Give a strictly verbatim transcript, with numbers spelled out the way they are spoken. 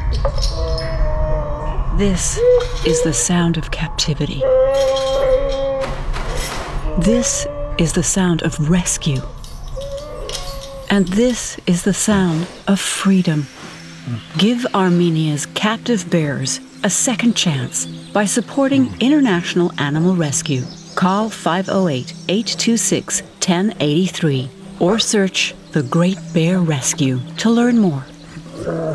This is the sound of captivity. This is the sound of rescue. And this is the sound of freedom. Give Armenia's captive bears a second chance by supporting International Animal Rescue. Call five oh eight, eight two six, one oh eight three or search The Great Bear Rescue to learn more.